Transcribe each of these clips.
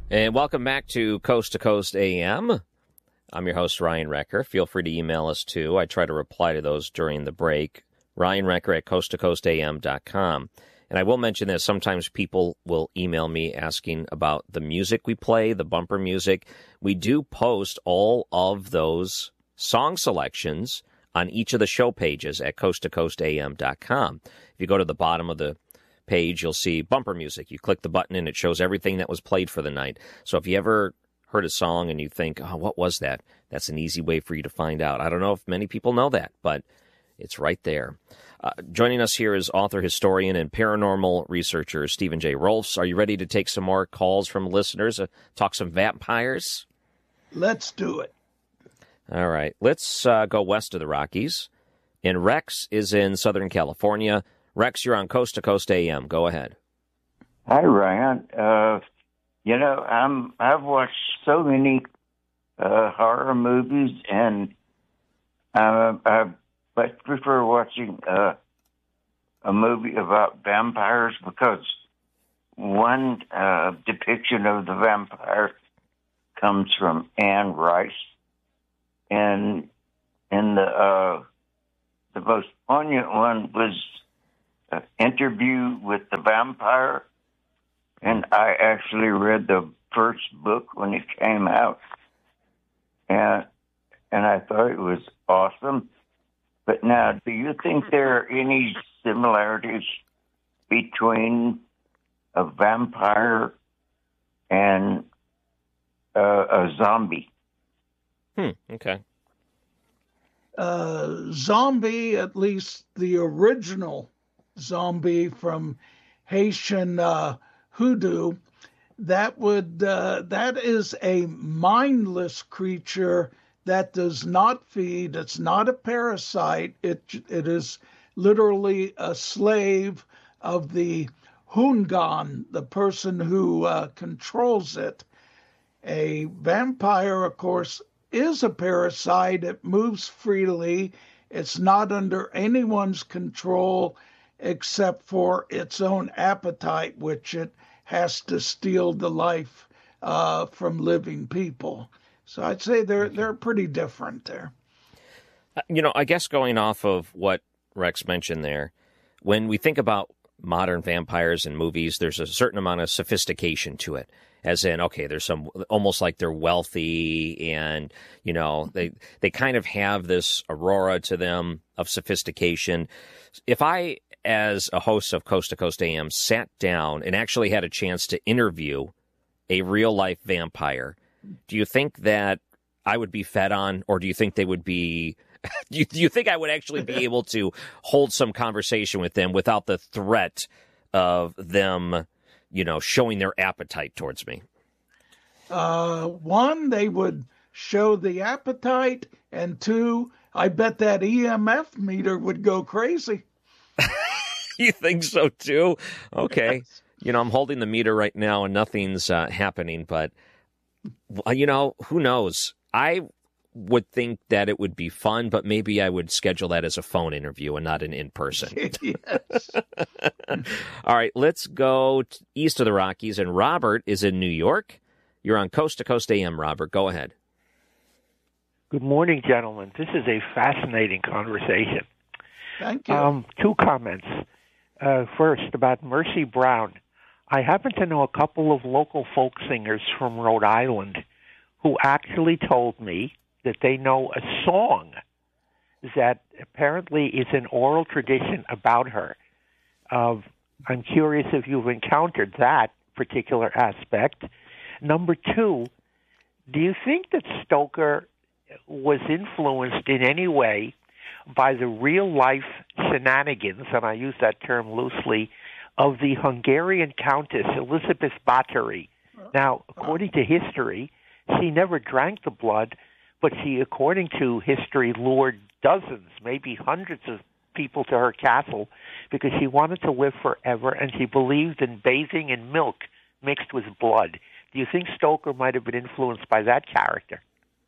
And welcome back to Coast AM. I'm your host, Ryan Recker. Feel free to email us, too. I try to reply to those during the break. Ryan Recker at coasttocoastam.com. And I will mention that sometimes people will email me asking about the music we play, the bumper music. We do post all of those song selections on each of the show pages at coasttocoastam.com. If you go to the bottom of the page, you'll see bumper music. You click the button and it shows everything that was played for the night. So if you ever heard a song and you think, oh, what was that? That's an easy way for you to find out. I don't know if many people know that, but it's right there. Joining us here is author, historian, and paranormal researcher Stephen J. Rolfs. Are you ready to take some more calls from listeners, talk some vampires? Let's do it. All right. Let's go west of the Rockies. And Rex is in Southern California. Rex, you're on Coast to Coast AM. Go ahead. Hi, Ryan. I've watched so many horror movies, and I much prefer watching a movie about vampires because one depiction of the vampire comes from Anne Rice, and the most poignant one was Interview with the Vampire, and I actually read the first book when it came out, and I thought it was awesome. But now, do you think there are any similarities between a vampire and a zombie? Okay. Zombie, at least the original zombie from Haitian hoodoo, that is a mindless creature that does not feed. It's not a parasite. It is literally a slave of the Hungan, the person who controls it. A vampire, of course, is a parasite. It moves freely. It's not under anyone's control except for its own appetite, which it has to steal the life from living people. So I'd say they're pretty different there. I guess going off of what Rex mentioned there, when we think about modern vampires in movies, there's a certain amount of sophistication to it. As in, okay, there's some almost like they're wealthy and, they kind of have this aurora to them of sophistication. If I, as a host of Coast to Coast AM, sat down and actually had a chance to interview a real-life vampire, do you think that I would be fed on, or do you think they would be... do you think I would actually be able to hold some conversation with them without the threat of them, showing their appetite towards me? One, they would show the appetite, and two, I bet that EMF meter would go crazy. You think so, too? Okay. Yes. I'm holding the meter right now, and nothing's happening, but, who knows? I would think that it would be fun, but maybe I would schedule that as a phone interview and not an in-person. Yes. All right, let's go east of the Rockies, and Robert is in New York. You're on Coast to Coast AM, Robert. Go ahead. Good morning, gentlemen. This is a fascinating conversation. Thank you. Two comments. First, about Mercy Brown. I happen to know a couple of local folk singers from Rhode Island who actually told me that they know a song that apparently is an oral tradition about her. I'm curious if you've encountered that particular aspect. Number two, do you think that Stoker was influenced in any way by the real-life shenanigans, and I use that term loosely, of the Hungarian Countess Elizabeth Bathory? Now, according to history, she never drank the blood, but she, according to history, lured dozens, maybe hundreds of people to her castle because she wanted to live forever, and she believed in bathing in milk mixed with blood. Do you think Stoker might have been influenced by that character?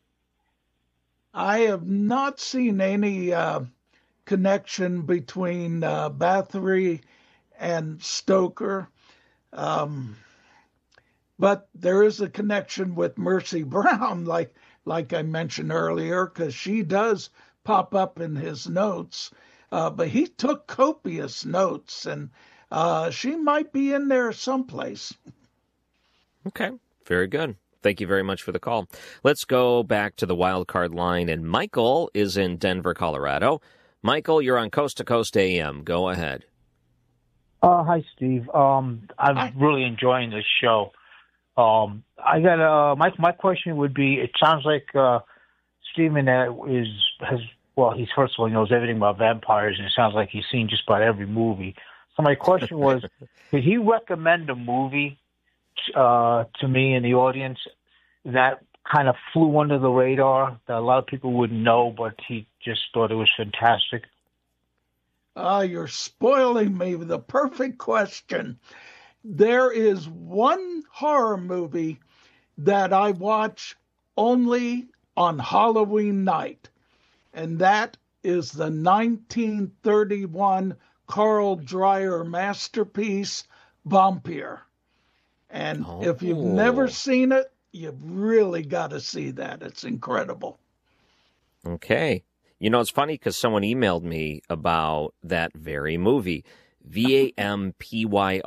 I have not seen any connection between Bathory and Stoker. But there is a connection with Mercy Brown, like I mentioned earlier, because she does pop up in his notes. But he took copious notes, and she might be in there someplace. Okay, very good. Thank you very much for the call. Let's go back to the wild card line, and Michael is in Denver, Colorado. Michael, you're on Coast to Coast AM. Go ahead. Hi, Steve. I'm really enjoying this show. I got my question would be: it sounds like Stephen he's first of all, he knows everything about vampires, and it sounds like he's seen just about every movie. So my question was, could he recommend a movie to me and the audience that kind of flew under the radar that a lot of people wouldn't know, but he just thought it was fantastic? You're spoiling me with the perfect question. There is one horror movie that I watch only on Halloween night, and that is the 1931 Carl Dreyer masterpiece, Vampire. And if you've never seen it, you've really got to see that. It's incredible. Okay. You know, it's funny because someone emailed me about that very movie, Vampire.